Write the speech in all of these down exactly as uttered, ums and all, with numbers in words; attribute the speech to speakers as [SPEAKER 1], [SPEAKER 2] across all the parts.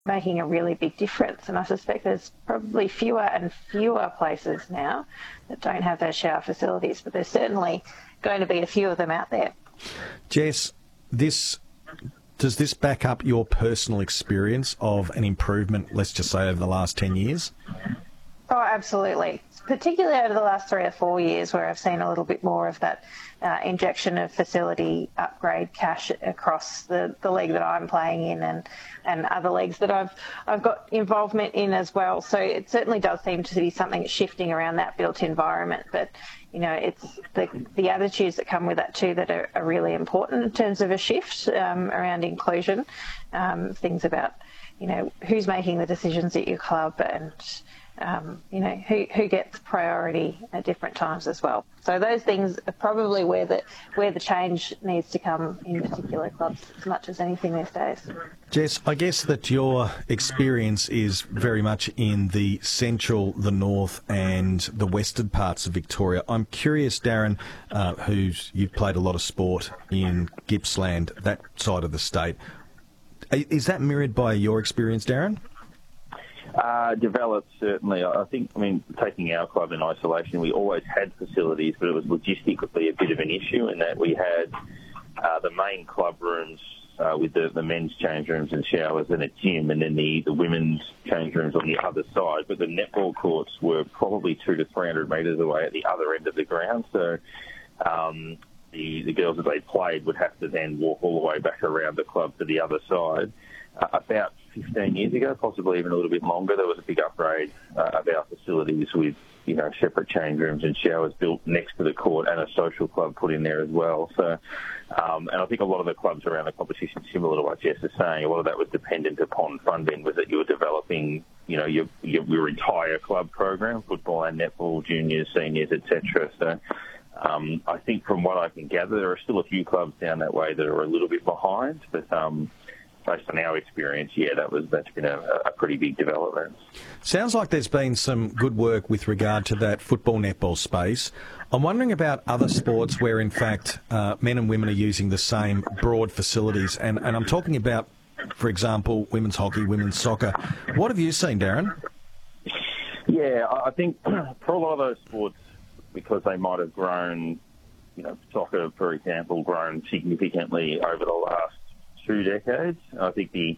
[SPEAKER 1] making a really big difference. And I suspect there's probably fewer and fewer places now that don't have those shower facilities, but there's certainly going to be a few of them out there.
[SPEAKER 2] Jess, this does this back up your personal experience of an improvement, let's just say, over the last ten years?
[SPEAKER 1] Oh, absolutely. Particularly over the last three or four years where I've seen a little bit more of that uh, injection of facility upgrade cash across the, the league that I'm playing in and, and other leagues that I've I've got involvement in as well. So it certainly does seem to be something shifting around that built environment. But, you know, it's the, the attitudes that come with that too that are, are really important in terms of a shift um, around inclusion. Um, things about, you know, who's making the decisions at your club and Um, you know, who, who gets priority at different times as well. So those things are probably where the, where the change needs to come in particular clubs as much as anything these days.
[SPEAKER 2] Jess, I guess that your experience is very much in the central, the north and the western parts of Victoria. I'm curious, Darren, uh, who's you've played a lot of sport in Gippsland, that side of the state. Is that mirrored by your experience, Darren?
[SPEAKER 3] Uh, developed, certainly. I think, I mean, taking our club in isolation, we always had facilities, but it was logistically a bit of an issue in that we had uh, the main club rooms uh, with the, the men's change rooms and showers and a gym, and then the, the women's change rooms on the other side. But the netball courts were probably two to three hundred metres away at the other end of the ground. So um, the, the girls that they played would have to then walk all the way back around the club to the other side. Uh, about fifteen years ago, possibly even a little bit longer, there was a big upgrade uh, of our facilities with, you know, separate change rooms and showers built next to the court and a social club put in there as well. So, um, and I think a lot of the clubs around the competition, similar to what Jess is saying, a lot of that was dependent upon funding, was that you were developing, you know, your, your, your entire club program, football and netball, juniors, seniors, et cetera. So, um, I think from what I can gather, there are still a few clubs down that way that are a little bit behind, but um, based on our experience, yeah, that was that's been a, a pretty big development.
[SPEAKER 2] Sounds like there's been some good work with regard to that football netball space. I'm wondering about other sports where, in fact, uh, men and women are using the same broad facilities, and, and I'm talking about, for example, women's hockey, women's soccer. What have you seen, Darren?
[SPEAKER 3] Yeah, I think for a lot of those sports, because they might have grown, you know, soccer, for example, grown significantly over the last two decades. I think the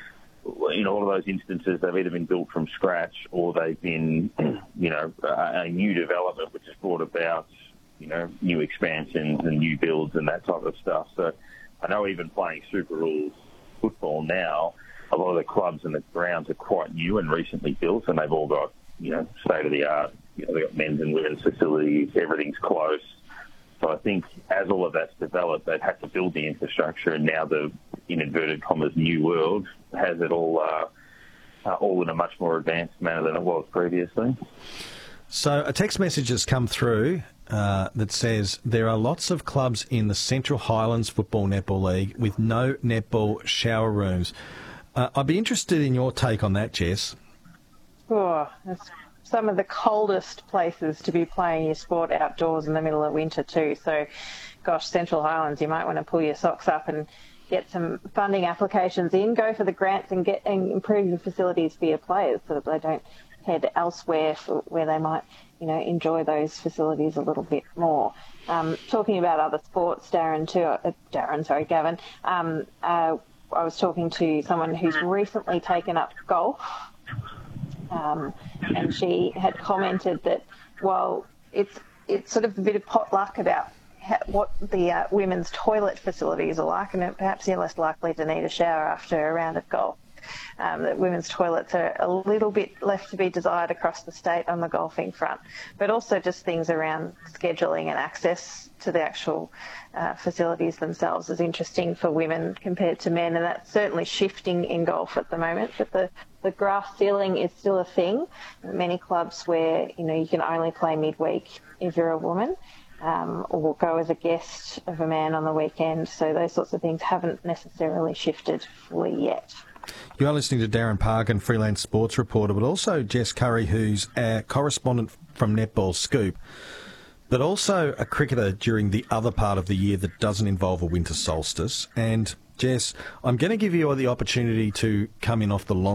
[SPEAKER 3] in all of those instances they've either been built from scratch or they've been, you know, a, a new development which has brought about, you know, new expansions and new builds and that type of stuff. So I know even playing Super Rules football now, a lot of the clubs and the grounds are quite new and recently built, and they've all got, you know, state of the art. You know, they've got men's and women's facilities. Everything's close. So I think as all of that's developed, they've had to build the infrastructure, and now the, in inverted commas, new world has it all uh, uh, all in a much more advanced manner than it was previously.
[SPEAKER 2] So a text message has come through uh, that says there are lots of clubs in the Central Highlands Football Netball League with no netball shower rooms. Uh, I'd be interested in your take on that, Jess.
[SPEAKER 1] Oh, that's some of the coldest places to be playing your sport outdoors in the middle of winter too. So, gosh, Central Highlands, you might want to pull your socks up and get some funding applications in, go for the grants and get and improve your facilities for your players so that they don't head elsewhere for where they might, you know, enjoy those facilities a little bit more. Um, talking about other sports, Darren too, uh, Darren, sorry, Gavin, um, uh, I was talking to someone who's recently taken up golf. Um, and she had commented that while it's it's sort of a bit of potluck about ha- what the uh, women's toilet facilities are like, and perhaps you're less likely to need a shower after a round of golf, um, that women's toilets are a little bit left to be desired across the state on the golfing front, but also just things around scheduling and access to the actual uh, facilities themselves is interesting for women compared to men, and that's certainly shifting in golf at the moment. But the, the grass ceiling is still a thing. Many clubs where, you know, you can only play midweek if you're a woman, um, or go as a guest of a man on the weekend. So those sorts of things haven't necessarily shifted fully yet.
[SPEAKER 2] You are listening to Darren Parkin, freelance sports reporter, but also Jess Curry, who's a correspondent from Netball Scoop, but also a cricketer during the other part of the year that doesn't involve a winter solstice. And Jess, I'm going to give you the opportunity to come in off the long